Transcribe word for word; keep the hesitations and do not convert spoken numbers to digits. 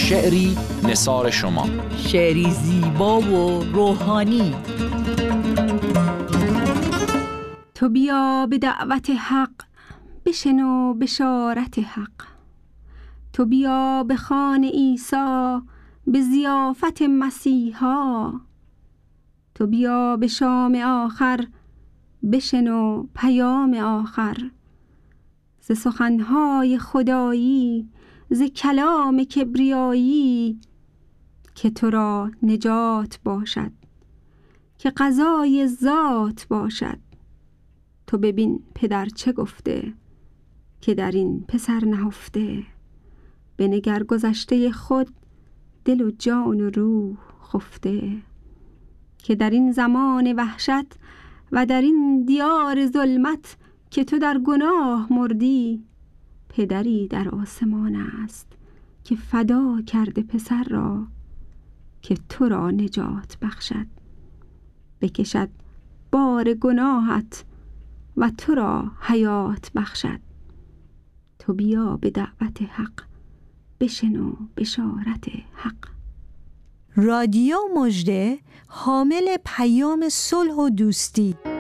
شعری نثار شما، شعری زیبا و روحانی. تو بیا به دعوت حق، بشنو بشارت حق. تو بیا به خوان عیسی، به ضیافت مسیحا. تو بیا به شام آخر، بشنو پیام آخر. ز سخنهای خدایی، ز کلام کبریایی، که تو را نجات باشد، که قضای ذات باشد. تو ببین پدر چه گفته، که در این پسر نهفته. بنگر گذشته خود، دل و جان و روح خفته. که در این زمان وحشت و در این دیار ظلمت، که تو در گناه مردی، پدری در آسمان است که فدا کرده پسر را، که تو را نجات بخشد. بکشد بار گناهت و تو را حیات بخشد. تو بیا به دعوت حق، بشنو بشارت حق. رادیو مژده حامل پیام صلح و دوستی